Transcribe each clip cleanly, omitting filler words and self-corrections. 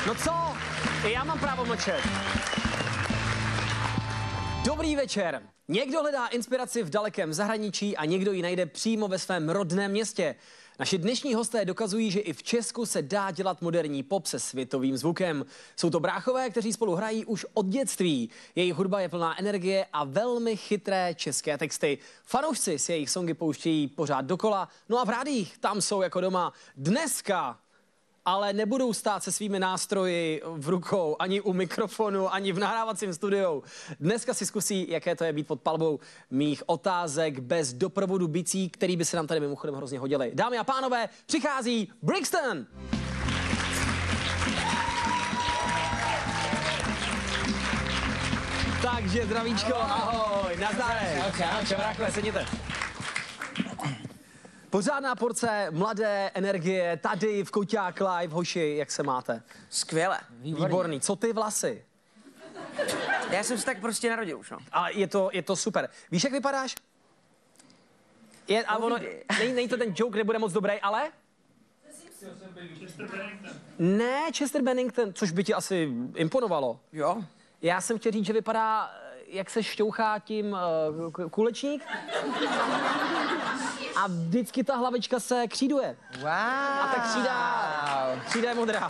No co? I já mám právo mlčet. Dobrý večer. Někdo hledá inspiraci v dalekém zahraničí a někdo ji najde přímo ve svém rodném městě. Naši dnešní hosté dokazují, že i v Česku se dá dělat moderní pop se světovým zvukem. Jsou to bráchové, kteří spolu hrají už od dětství. Jejich hudba je plná energie a velmi chytré české texty. Fanoušci si jejich songy pouštějí pořád dokola, no a v rádiích tam jsou jako doma. Dneska ale nebudou stát se svými nástroji v rukou, ani u mikrofonu, ani v nahrávacím studiu. Dneska si zkusí, jaké to je být pod palbou mých otázek bez doprovodu bicí, který by se nám tady mimochodem hrozně hodily. Dámy a pánové, přichází Brixton! Takže zdravíčko, ahoj, nazdar. Čau, bráchové, sedněte. Pořádná porce mladé energie tady v Koťák Live. Hoši, jak se máte? Skvěle. Výborný. Co ty vlasy? Já jsem se tak prostě narodil už, no. A je to super. Víš, jak vypadáš? Není to ten joke, nebude moc dobrý, ale? Ne, Chester Bennington, což by ti asi imponovalo. Jo. Já jsem chtěl říct, že vypadá, jak se šťouchá tím kulečník. A vždycky ta hlavička se kříduje. Wow. A tak křída je modrá.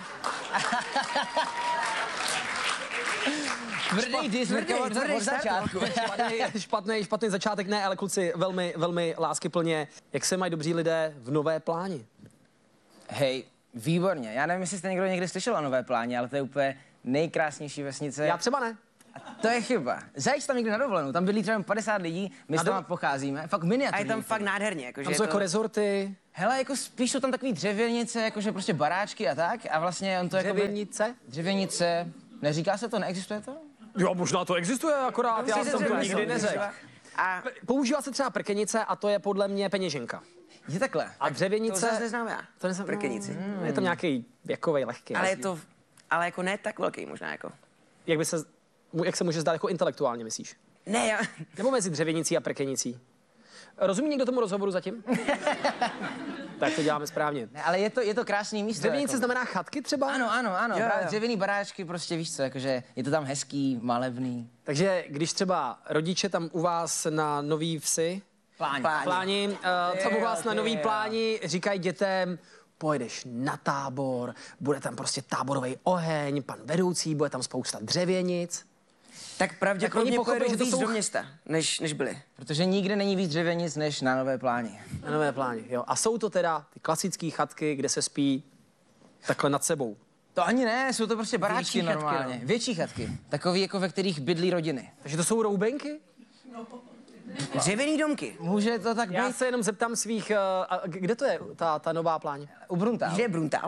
Tvrdý začátku. Špatný začátek, ne, ale kluci, velmi láskyplně. Jak se mají dobří lidé v Nové Pláni? Hej, výborně. Já nevím, jestli jste někdy slyšel o Nové Pláni, ale to je úplně nejkrásnější vesnice. Já třeba ne. To je chyba. Zajíš tam někdy na dovolenou, tam bydlí třeba 50 lidí, my s tam pocházíme, fakt miniaturní. A je tam fakt nádherně. Jakože tam jsou jako rezorty. Hele, jako spíš jsou tam takový dřevěnice, jakože prostě baráčky a tak, a vlastně on to jako... Dřevěnice? Neříká se to, neexistuje to? Jo, možná to existuje, akorát já jsem to nikdy neřekl. A používá se třeba prkenice a to je podle mě peněženka. Je takhle. A dřevěnice... To zase neznám já. To neznám prkenici. Je to nějaký věkovej, lehký. Ale jako ne tak velký možná jako. Jak se může zdát jako intelektuálně, myslíš? Ne, já... Nebo mezi dřevěnicí a prkenicí? Rozumí někdo tomu rozhovoru zatím? Tak to děláme správně. Ne, ale je to krásný místo. Dřevěnice jako. Znamená chatky třeba? Ano. Jo. Dřevěný baráčky, prostě víš co, jakože je to tam hezký, malebný. Takže když třeba rodiče tam u vás na Nový Vsi, Pláni, tam u vás na Nový Pláni říkají dětem, pojedeš na tábor, bude tam prostě táborový oheň, pan vedoucí, bude tam spousta dřevěnic. Tak pravděpodobně pojedou že to víc do města, než byli. Protože nikde není víc dřevěnic, než na Nové Pláni. Na Nové Pláni, jo. A jsou to teda ty klasické chatky, kde se spí takhle nad sebou. To ani ne, jsou to prostě baráčky Větší normálně. chatky, no. Větší chatky. Takový, jako ve kterých bydlí rodiny. Takže to jsou roubenky? Dřevěný domky. Může to tak být? Já se jenom zeptám svých, kde to je ta Nová Pláň? U Bruntál. Kde je Bruntál?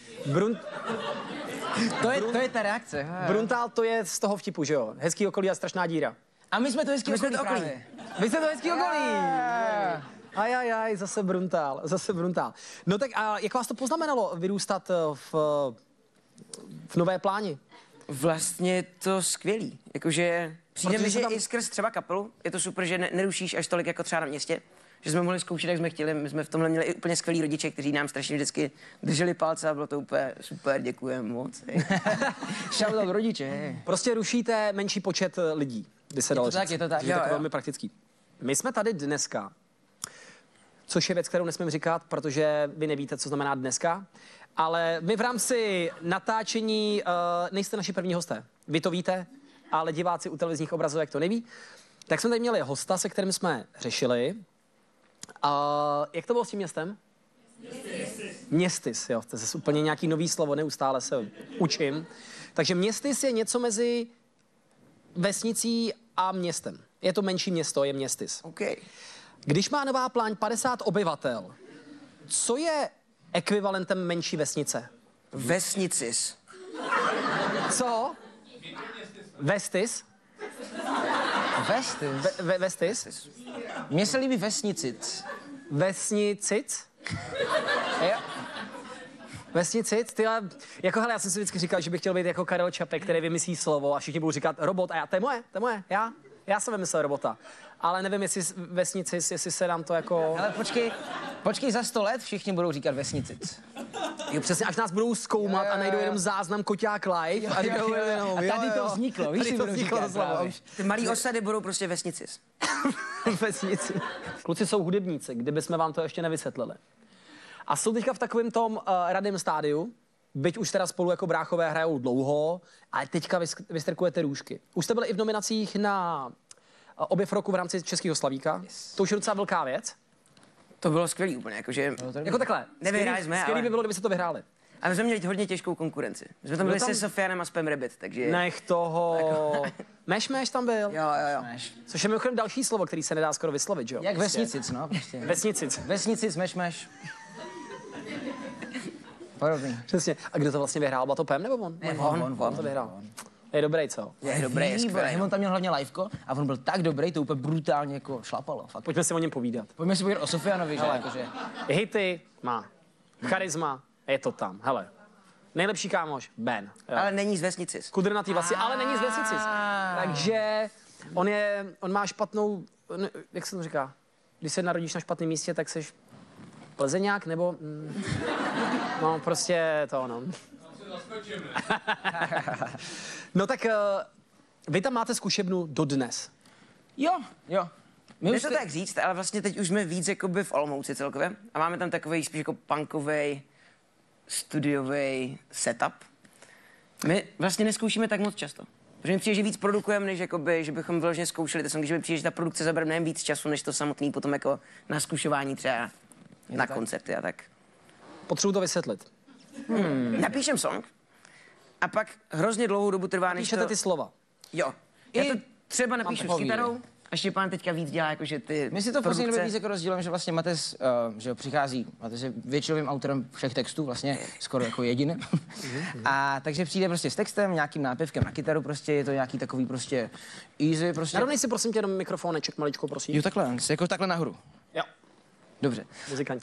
To je ta reakce. Bruntál to je z toho vtipu, že jo? Hezký okolí a strašná díra. A my jsme to hezký okolí okolí. právě. Vy jste to hezký okolí! Ajajaj, zase Bruntál. No tak a jak vás to poznamenalo vyrůstat v Nové Pláni? Vlastně je to skvělý. Jakože přijde mi, že tam... i skrz třeba kapelu je to super, že nerušíš až tolik jako třeba na městě. Že jsme mohli zkoušet, jak jsme chtěli. My jsme v tomhle měli úplně skvělý rodiče, kteří nám strašně vždycky drželi palce a bylo to úplně super, děkujeme moc. Shoutout rodiče. Prostě rušíte menší počet lidí, by se dalo říct. Je to tak. Je to velmi praktický. My jsme tady dneska, což je věc, kterou nesmím říkat, protože vy nevíte, co znamená dneska, ale my v rámci natáčení nejste naši první hosté. Vy to víte, ale diváci u televizních obrazovek to neví. Tak jsme tady měli hosta, se kterým jsme řešili. Jak to bylo s tím městem? Městys, jo, to je zase úplně nějaký nový slovo, neustále se učím. Takže městys je něco mezi vesnicí a městem. Je to menší město, je městys. Okay. Když má Nová Pláň 50 obyvatel, co je ekvivalentem menší vesnice? Vesnicis. Co? Vestis? Vestis? Mně se líbí vesnicic. Vesnicic? Jo. Vesnicic? Ty, jako hele, já jsem si vždycky říkal, že bych chtěl být jako Karel Čapek, který vymyslí slovo a všichni budou říkat robot a to je moje, já jsem vymyslel robota. Ale nevím, jestli vesnicis, jestli se nám to jako... Ale počkej, za 100 let všichni budou říkat vesnicic. Jo, přesně, až nás budou zkoumat a najdou jenom záznam Koťák live a říkají jenom, A tady to vzniklo, víš, tady to vzniklo to slovo. Ty malý osady budou prostě vesnicis. Vesnici. Kluci jsou hudebníci, kdybychom vám to ještě nevysvětlili. A jsou teďka v takovém tom radém stádiu, byť už teda spolu jako bráchové hrajou dlouho, ale teďka vystrkujete růžky. Už jste byli i v nominacích na objev roku v rámci Českého slavíka. Yes. To už je docela velká věc. To bylo skvělý úplně, jakože... Jako takhle. Nevyhráli jsme, skvělý ale... by bylo, kdyby se to vyhráli. A my jsme měli hodně těžkou konkurenci. My jsme tam byli se Sofianem a Spam Rabbit, takže... Nech toho... Meš tam byl. Jo. Což je mimochodem další slovo, který se nedá skoro vyslovit, jo? Jak vesnicic, no, prostě. Vesnicic. Vesnicic, meš. Podobný. Přesně. A kdo to vlastně vyhrál? Byla to Pem nebo on? Ne, on to vyhrál. Je dobrý, co? Je dobrý, je skvělý. On tam měl hlavně liveko a on byl tak dobrý, to úplně brutálně jako šlapalo. Fakt. Pojďme si o něm povídat. Pojďme si povídat o Sofianovi, že jakože... Hity má. Charisma, je to tam. Hele. Nejlepší kámoš, Ben. Jo. Ale není z vesnicis. Kudrnatý vlasy, ale není z vesnici. Takže on má špatnou, jak se to říká? Když se narodíš na špatném místě, tak seš Plzeňák, nebo... No, prostě to, no. No tak vy tam máte zkušebnu dodnes. Jo. Jde to tak říct, ale vlastně teď už jsme víc jakoby v Olomouci celkově. A máme tam takový spíš jako punkovej, studiový setup. My vlastně neskoušíme tak moc často. Protože mi přijde, že víc produkujeme, než jakoby, že bychom vyloženě zkoušeli. To když mi přijde, že ta produkce zabere mnohem víc času, než to samotný potom jako na zkušování třeba na koncerty a tak. Potřebuji to vysvětlit. Napíšem song a pak hrozně dlouhou dobu trvá, než Píšete ty slova. Jo. Já to třeba napíšu s takový, kytarou a Štěpán teďka víc dělá jakože ty My si to v poslední době produkce. víc jako rozdílem, že vlastně Matez, že jo, přichází, Matez je většinovým autorem všech textů, vlastně skoro jako jediný. A takže přijde prostě s textem, nějakým nápěvkem na kytaru, prostě je to nějaký takový prostě easy, prostě. Narovnej si prosím tě jenom mikrofoneček maličko, prosím. Jo, takhle, jako takhle nahoru. Jo, Dobře. muzikanti.